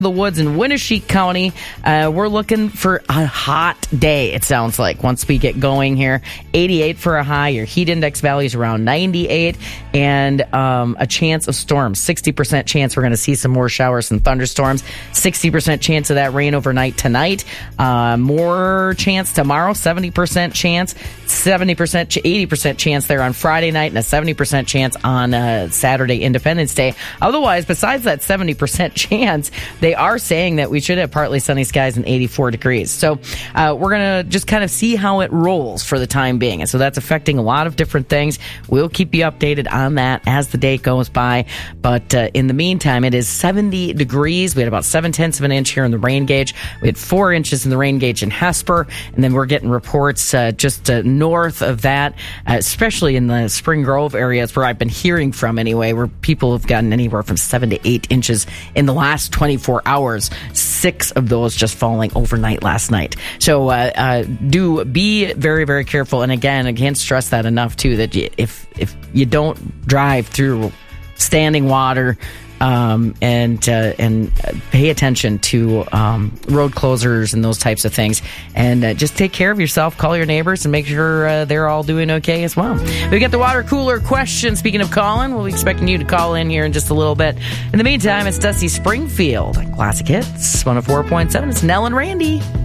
the woods in Winneshiek County. We're looking for a hot day, it sounds like, once we get going here. 88 for a high. Your heat index value is around 98, and a chance of storms. 60% chance we're going to see some more showers and thunderstorms. 60% chance of that rain overnight tonight. More chance tomorrow. 70% chance. 70%, 80% chance there on Friday night, and a 70% chance on Saturday, Independence Day. Otherwise, besides that 70% chance, they are saying that we should have partly sunny skies and 84 degrees. So we're going to just kind of see how it rolls for the time being. And so that's affecting a lot of different things. We'll keep you updated on that as the day goes by. But in the meantime, it is 70 degrees. We had about 7/10 of an inch here in the rain gauge. We had 4 inches in the rain gauge in Hesper. And then we're getting reports just north of that, especially in the Spring Grove areas where I've been hearing from anyway, where people have gotten anywhere from 7 to 8 inches in the last 24 hours. 6 of those just falling overnight last night. So do be very, very careful. And again, I can't stress that enough too, that if you don't drive through standing water, and pay attention to road closures and those types of things, and just take care of yourself. Call your neighbors and make sure they're all doing okay as well. We got the water cooler question. Speaking of calling, we'll be expecting you to call in here in just a little bit. In the meantime, it's Dusty Springfield, Classic Hits 104.7. It's Nell and Randy.